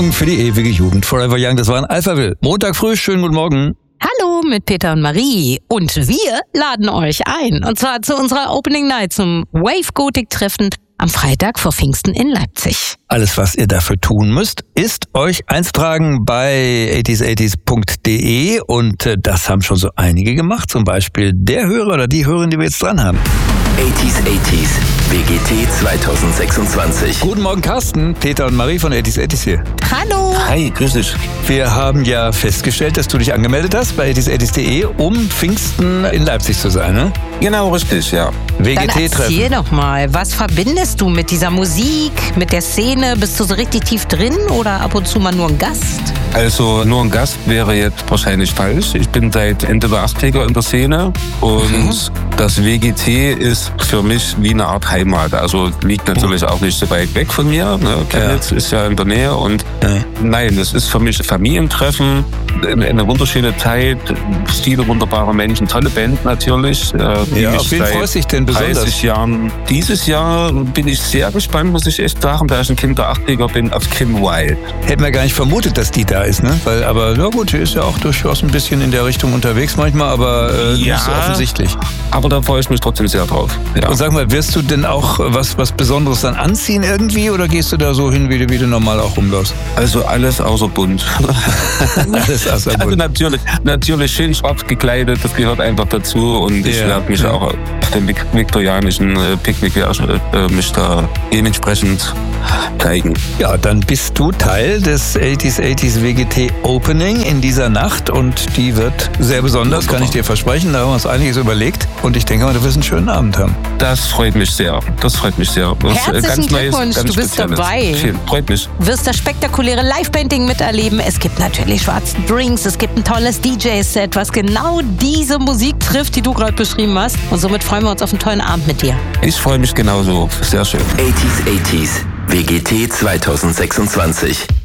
Für die ewige Jugend. Forever Young, das war ein Alphaville. Montag früh, schönen guten Morgen. Hallo mit Peter und Marie. Und wir laden euch ein. Und zwar zu unserer Opening Night zum Wave Gothic Treffen am Freitag vor Pfingsten in Leipzig. Alles, was ihr dafür tun müsst, ist euch einzutragen bei 80s80s.de und das haben schon so einige gemacht. Zum Beispiel der Hörer oder die Hörerin, die wir jetzt dran haben. 80s WGT 2026. Guten Morgen, Carsten, Peter und Marie von 80s80s hier. Hallo. Hi, grüß dich. Wir haben ja festgestellt, dass du dich angemeldet hast bei 80s80s.de, um Pfingsten in Leipzig zu sein, ne? Genau, richtig, ja. Dann WGT-Treffen. erzähl doch mal, was verbindest du mit dieser Musik, mit der Szene? Bist du so richtig tief drin oder ab und zu mal nur ein Gast? Also nur ein Gast wäre jetzt wahrscheinlich falsch. Ich bin seit Ende der 80er in der Szene und das WGT ist für mich wie eine Art Heimat. Also liegt natürlich auch nicht so weit weg von mir. Ne? Chemnitz ist ja in der Nähe und nein, es ist für mich Familientreffen, eine wunderschöne Zeit, viele wunderbare Menschen, tolle Band natürlich. Ja, auf wen freust du dich denn besonders? 30 Jahren. Dieses Jahr bin ich sehr gespannt, muss ich echt sagen, da ich ein Kind der 80er bin, auf Kim Wilde. Hätten wir gar nicht vermutet, dass die da ist, ne? Aber na gut, die ist ja auch durchaus ein bisschen in der Richtung unterwegs manchmal, aber nicht so offensichtlich. Aber da freue ich mich trotzdem sehr drauf. Ja. Und sag mal, wirst du denn auch was Besonderes dann anziehen irgendwie oder gehst du da so hin, wie du normal auch rumläufst? Also alles außer bunt. Alles außer Also bunt. natürlich schön schwarz gekleidet, das gehört einfach dazu und ich werde mich auch auf dem viktorianischen Picknick mich da dementsprechend zeigen. Ja, dann bist du Teil des 80s80s WGT Opening in dieser Nacht und die wird sehr besonders, kann ich dir versprechen. Da haben wir uns einiges überlegt und ich denke mal, du wirst einen schönen Abend haben. Das freut mich sehr. Das freut mich sehr. Das Herzlichen ganz Neues, Glückwunsch, ganz du bist Spezielles. dabei. Schön, freut mich. Wirst das spektakuläre Live-Banding miterleben. Es gibt natürlich schwarze Drinks, es gibt ein tolles DJ-Set, was genau diese Musik trifft, die du gerade beschrieben hast. Und somit freuen wir uns auf einen tollen Abend mit dir. Ich freue mich genauso. Sehr schön. 80s WGT 2026.